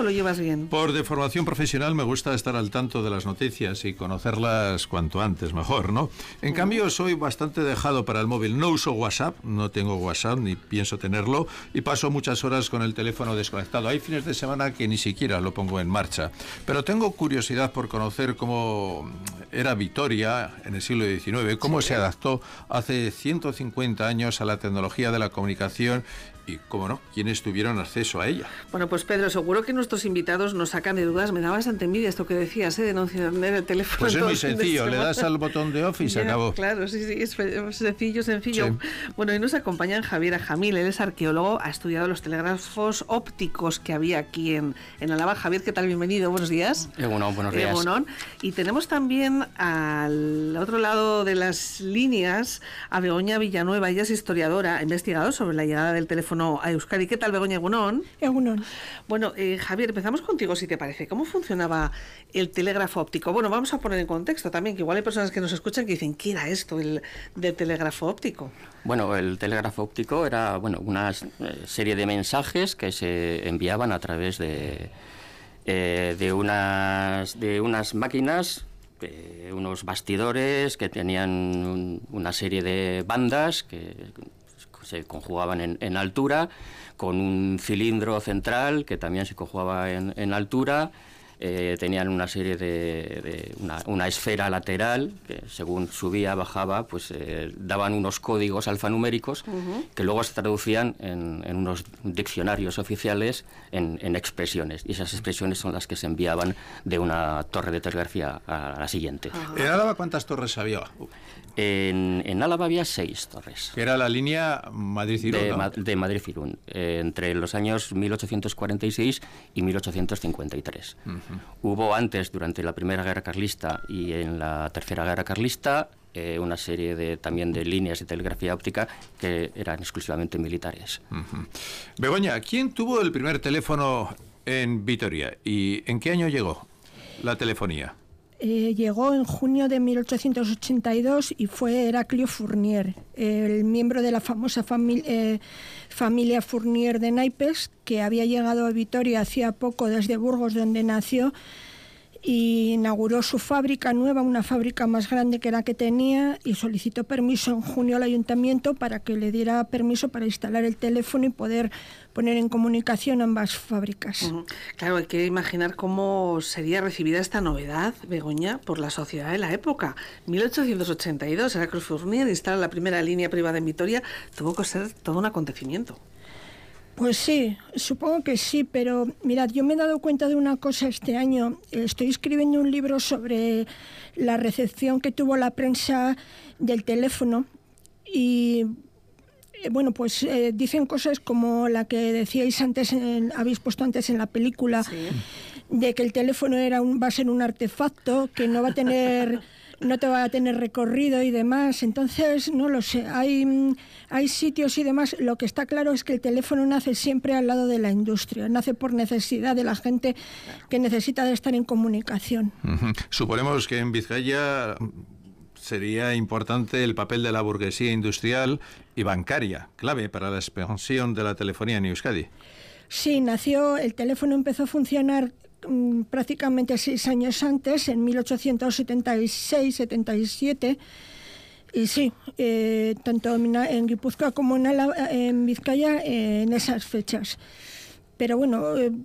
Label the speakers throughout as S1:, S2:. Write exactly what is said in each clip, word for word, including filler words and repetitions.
S1: o lo llevas bien?
S2: Por de formación profesional me gusta estar al tanto de las noticias y conocerlas cuanto antes, mejor, ¿no? En uh-huh. cambio, soy bastante dejado para el móvil. No uso WhatsApp, no tengo WhatsApp ni pienso tenerlo y paso muchas horas con el teléfono desconectado. Hay fines de semana que ni siquiera lo pongo en marcha. Pero tengo curiosidad por conocer cómo era Vitoria en el siglo diecinueve, cómo sí. se adaptó hace ciento cincuenta años a la tecnología de la comunicación y, cómo no, quiénes tuvieron acceso a ella.
S1: Bueno, pues Pedro, seguro que nuestros invitados nos sacan de dudas. Me da bastante envidia esto que decías, ¿eh? De no encender el teléfono.
S2: Pues es muy sencillo, le das al botón de off y se acabó.
S1: Claro, sí, sí, es sencillo, sencillo. Sí. Bueno, y nos acompañan Javier Ajamil, él es arqueólogo, ha estudiado los telégrafos ópticos que había aquí en, en Álava. Javier, ¿qué tal? Bienvenido, buenos días.
S3: Egunon, buenos días.
S1: Egunon. Y tenemos también al otro lado de las líneas a Begoña Villanueva, ella es historiadora, ha investigado sobre la llegada del teléfono a Euskadi. ¿Qué tal, Begoña? Egunon.
S4: Egunon.
S1: Bueno, eh, Javier, empezamos contigo, si te parece. ¿Cómo funcionaba el telégrafo óptico? Bueno, vamos a poner en contexto también, que igual hay personas que nos escuchan que dicen, ¿qué era esto el, del telégrafo óptico?
S3: Bueno, el telégrafo óptico era bueno una eh, serie de mensajes que se enviaban a través de, eh, de, unas, de unas máquinas, eh, unos bastidores que tenían un, una serie de bandas que se conjugaban en, en altura, con un cilindro central que también se conjugaba en, en altura. Eh, tenían una serie de, de una, una esfera lateral que según subía, bajaba, pues eh, daban unos códigos alfanuméricos uh-huh. que luego se traducían en, en unos diccionarios oficiales en, en expresiones, y esas expresiones son las que se enviaban de una torre de telegrafía a la siguiente.
S2: Uh-huh. ¿En Álava cuántas torres había?
S3: En, en Álava había seis torres.
S2: Que era la línea Madrid-Irún,
S3: de,
S2: ¿no?
S3: Ma- de Madrid-Irún, eh, entre los años mil ochocientos cuarenta y seis y mil ochocientos cincuenta y tres. Uh-huh. Hubo antes, durante la Primera Guerra Carlista y en la Tercera Guerra Carlista, eh, una serie de también de líneas de telegrafía óptica que eran exclusivamente militares.
S2: Uh-huh. Begoña, ¿quién tuvo el primer teléfono en Vitoria y en qué año llegó la telefonía?
S4: Eh, llegó en junio de mil ochocientos ochenta y dos y fue Heraclio Fournier, el miembro de la famosa fami- eh, familia Fournier de naipes, que había llegado a Vitoria hacía poco desde Burgos, donde nació, y inauguró su fábrica nueva, una fábrica más grande que la que tenía, y solicitó permiso en junio al ayuntamiento para que le diera permiso para instalar el teléfono y poder poner en comunicación ambas fábricas.
S1: Uh-huh. Claro, hay que imaginar cómo sería recibida esta novedad, Begoña, por la sociedad de la época. mil ochocientos ochenta y dos, Heraclio Fournier instala la primera línea privada en Vitoria, tuvo que ser todo un acontecimiento.
S4: Pues sí, supongo que sí, pero mirad, yo me he dado cuenta de una cosa este año. Estoy escribiendo un libro sobre la recepción que tuvo la prensa del teléfono y, eh, bueno, pues eh, dicen cosas como la que decíais antes, en, habéis puesto antes en la película, sí, de que el teléfono era un, va a ser un artefacto, que no va a tener... no te va a tener recorrido y demás. Entonces, no lo sé, hay, hay sitios y demás. Lo que está claro es que el teléfono nace siempre al lado de la industria, nace por necesidad de la gente que necesita de estar en comunicación.
S2: Uh-huh. Suponemos que en Vizcaya sería importante el papel de la burguesía industrial y bancaria, clave para la expansión de la telefonía en Euskadi.
S4: Sí, nació, el teléfono empezó a funcionar prácticamente seis años antes, en mil ochocientos setenta y seis setenta y siete, y sí, eh, tanto en, en Guipúzcoa como en, Ala, en Vizcaya, eh, en esas fechas. Pero bueno, eh,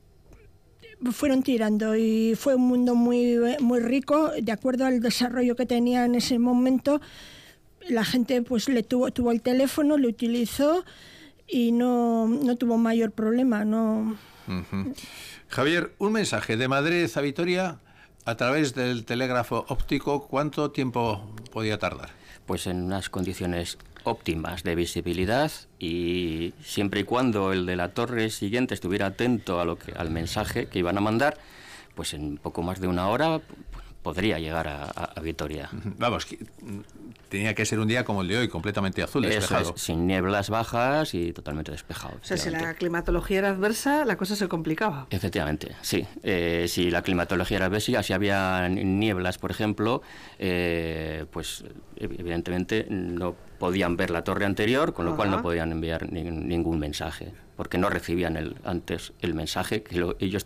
S4: fueron tirando y fue un mundo muy, muy rico, de acuerdo al desarrollo que tenía en ese momento. La gente pues le tuvo, tuvo el teléfono, lo utilizó y no, no tuvo mayor problema, no...
S2: Uh-huh. Javier, un mensaje de Madrid a Vitoria a través del telégrafo óptico, ¿cuánto tiempo podía tardar?
S3: Pues en unas condiciones óptimas de visibilidad, y siempre y cuando el de la torre siguiente estuviera atento a lo que, al mensaje que iban a mandar, pues en poco más de una hora podría llegar a, a, a Vitoria.
S2: Vamos, que tenía que ser un día como el de hoy, completamente azul, despejado.
S3: Eso es, sin nieblas bajas y totalmente despejado.
S1: O sea, si la climatología era adversa, la cosa se complicaba.
S3: Efectivamente, sí. Eh, si la climatología era adversa, si había nieblas, por ejemplo, eh, pues evidentemente no podían ver la torre anterior, con lo Ajá. cual no podían enviar ni, ningún mensaje, porque no recibían el, antes el mensaje que lo, ellos